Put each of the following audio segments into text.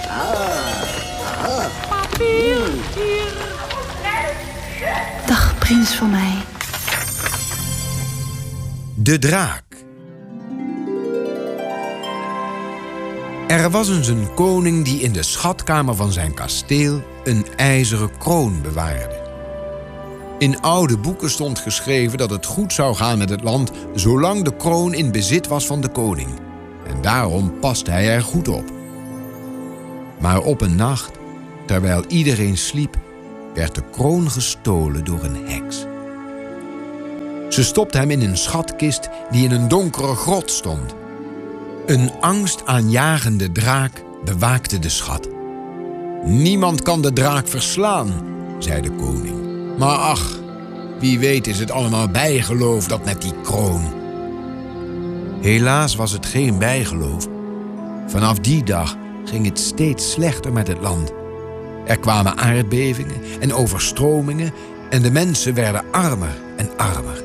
Papier, hier. Dag, prins van mij. De draak. Er was eens een koning die in de schatkamer van zijn kasteel een ijzeren kroon bewaarde. In oude boeken stond geschreven dat het goed zou gaan met het land zolang de kroon in bezit was van de koning. En daarom paste hij er goed op. Maar op een nacht, terwijl iedereen sliep, werd de kroon gestolen door een heks. Ze stopte hem in een schatkist die in een donkere grot stond. Een angstaanjagende draak bewaakte de schat. Niemand kan de draak verslaan, zei de koning. Maar ach, wie weet is het allemaal bijgeloof dat met die kroon. Helaas was het geen bijgeloof. Vanaf die dag ging het steeds slechter met het land. Er kwamen aardbevingen en overstromingen en de mensen werden armer en armer.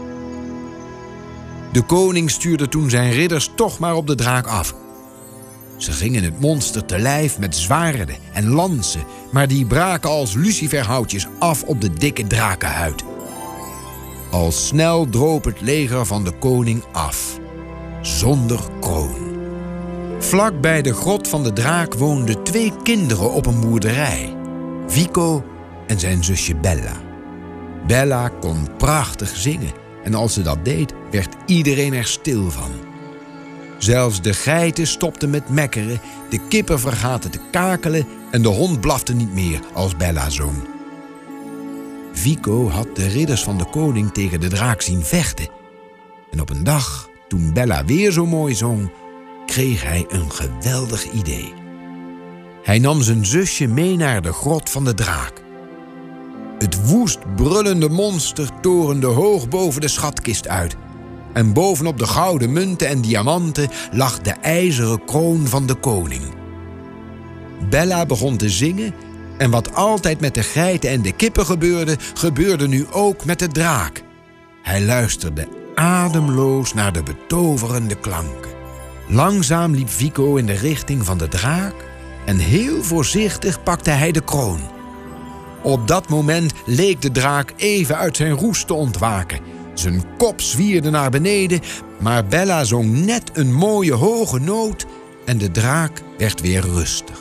De koning stuurde toen zijn ridders toch maar op de draak af. Ze gingen het monster te lijf met zwaarden en lansen, maar die braken als luciferhoutjes af op de dikke drakenhuid. Al snel droop het leger van de koning af, zonder kroon. Vlak bij de grot van de draak woonden 2 kinderen op een boerderij, Vico en zijn zusje Bella. Bella kon prachtig zingen en als ze dat deed, werd iedereen er stil van. Zelfs de geiten stopten met mekkeren, de kippen vergaten te kakelen en de hond blafte niet meer als Bella zong. Vico had de ridders van de koning tegen de draak zien vechten. En op een dag, toen Bella weer zo mooi zong, kreeg hij een geweldig idee. Hij nam zijn zusje mee naar de grot van de draak. Het woest brullende monster torende hoog boven de schatkist uit. En bovenop de gouden munten en diamanten lag de ijzeren kroon van de koning. Bella begon te zingen en wat altijd met de geiten en de kippen gebeurde, gebeurde nu ook met de draak. Hij luisterde ademloos naar de betoverende klanken. Langzaam liep Vico in de richting van de draak en heel voorzichtig pakte hij de kroon. Op dat moment leek de draak even uit zijn roes te ontwaken. Zijn kop zwierde naar beneden, maar Bella zong net een mooie hoge noot en de draak werd weer rustig.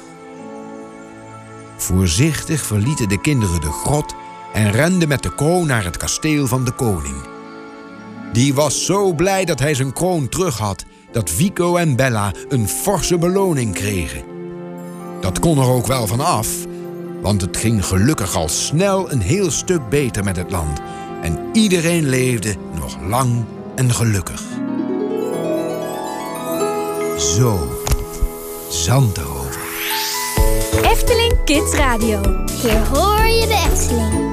Voorzichtig verlieten de kinderen de grot en renden met de kroon naar het kasteel van de koning. Die was zo blij dat hij zijn kroon terug had, dat Vico en Bella een forse beloning kregen. Dat kon er ook wel van af, want het ging gelukkig al snel een heel stuk beter met het land. En iedereen leefde nog lang en gelukkig. Zo, Zand erover. Efteling Kids Radio. Hier hoor je de Efteling.